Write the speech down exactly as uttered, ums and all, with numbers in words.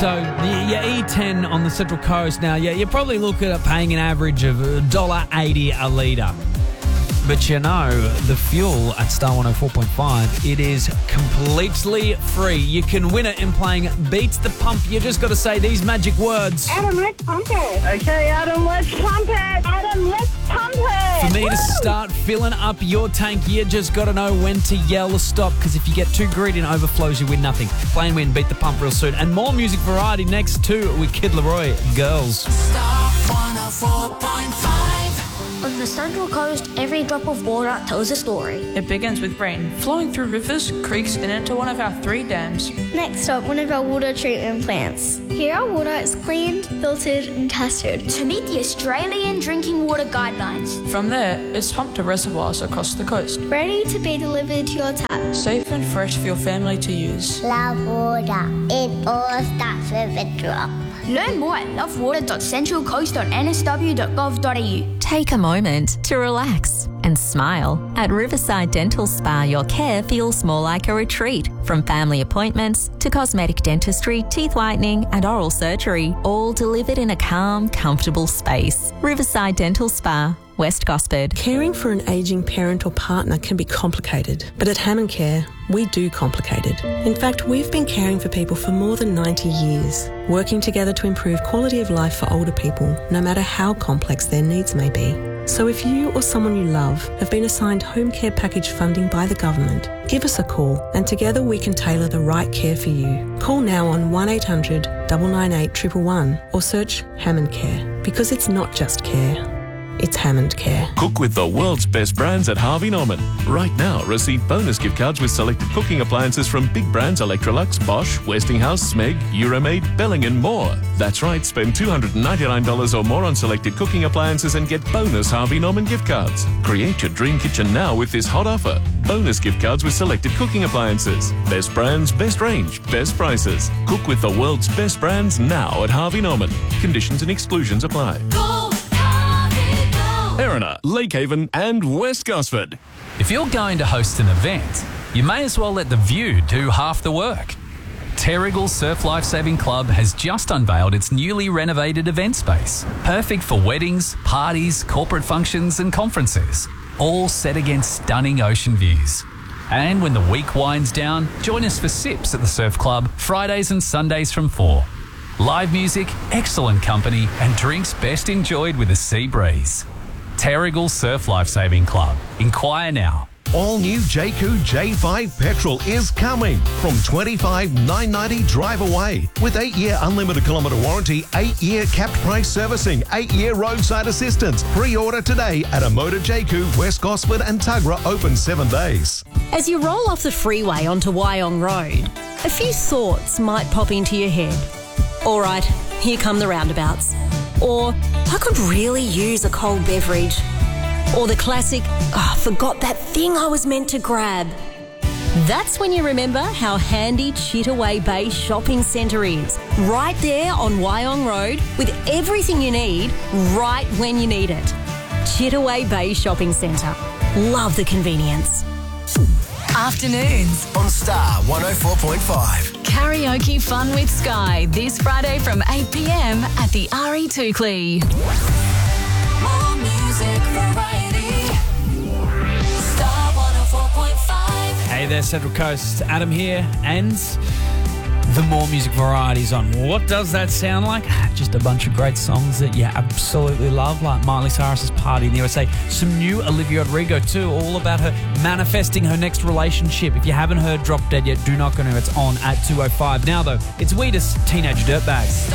So, your E ten on the Central Coast now, yeah, you're probably looking at paying an average of one dollar eighty a litre. But you know, the fuel at Star one oh four point five, it is completely free. You can win it in playing Beats the Pump. You just got to say these magic words. Adam, let's pump it. Okay, Adam, let's pump it. Adam, let's pump it. For me Woo! to start filling up your tank, you just got to know when to yell stop, because if you get too greedy and overflows, you win nothing. Play and win, Beat the Pump real soon. And more music variety next too with Kid Laroi, Girls. Star one oh four point five. On the Central Coast, every drop of water tells a story. It begins with rain flowing through rivers, creeks, and into one of our three dams. Next up, one of our water treatment plants. Here our water is cleaned, filtered and tested to meet the Australian Drinking Water Guidelines. From there, it's pumped to reservoirs across the coast, ready to be delivered to your tap. Safe and fresh for your family to use. Love water. It all starts with a drop. Learn more at love water dot central coast dot n s w dot gov dot a u. Take a moment to relax and smile. At Riverside Dental Spa, your care feels more like a retreat. From family appointments to cosmetic dentistry, teeth whitening and oral surgery, all delivered in a calm, comfortable space. Riverside Dental Spa, West Gosford. Caring for an ageing parent or partner can be complicated, but at Hammond Care, we do complicated. In fact, we've been caring for people for more than ninety years, working together to improve quality of life for older people, no matter how complex their needs may be. So if you or someone you love have been assigned home care package funding by the government, give us a call and together we can tailor the right care for you. Call now on one eight hundred, nine nine eight, one one one or search Hammond Care, because it's not just care. It's Hammond Care. Cook with the world's best brands at Harvey Norman. Right now, receive bonus gift cards with selected cooking appliances from big brands Electrolux, Bosch, Westinghouse, Smeg, Euromaid, Belling and more. That's right, spend two hundred ninety-nine dollars or more on selected cooking appliances and get bonus Harvey Norman gift cards. Create your dream kitchen now with this hot offer. Bonus gift cards with selected cooking appliances. Best brands, best range, best prices. Cook with the world's best brands now at Harvey Norman. Conditions and exclusions apply. Go! Erina, Lake Haven and West Gosford. If you're going to host an event, you may as well let the view do half the work. Terrigal Surf Life Saving Club has just unveiled its newly renovated event space. Perfect for weddings, parties, corporate functions and conferences, all set against stunning ocean views. And when the week winds down, join us for sips at the Surf Club Fridays and Sundays from four. Live music, excellent company and drinks best enjoyed with a sea breeze. Terrigal Surf Life Saving Club. Inquire now. All new Jayco J five petrol is coming from twenty-five thousand nine hundred ninety dollars drive away with eight year unlimited kilometre warranty, eight year capped price servicing, eight year roadside assistance. Pre-order today at a Motor Jayco, West Gosford and Tuggerah, open seven days. As you roll off the freeway onto Wyong Road, a few thoughts might pop into your head. All right, here come the roundabouts. Or, I could really use a cold beverage. Or the classic, oh, I forgot that thing I was meant to grab. That's when you remember how handy Chittaway Bay Shopping Centre is. Right there on Wyong Road with everything you need right when you need it. Chittaway Bay Shopping Centre. Love the convenience. Afternoons on Star one oh four point five. Karaoke fun with Sky this Friday from eight p m at the R E Toukley. More music variety. Star one oh four point five. Hey there, Central Coast. Adam here, and the more music varieties on. What does that sound like? Just a bunch of great songs that you absolutely love, like Miley Cyrus's Party in the U S A. Some new Olivia Rodrigo too, all about her manifesting her next relationship. If you haven't heard Drop Dead yet, do not go to. It's on at two oh five. Now though, it's Wheatus, Teenage Dirtbags.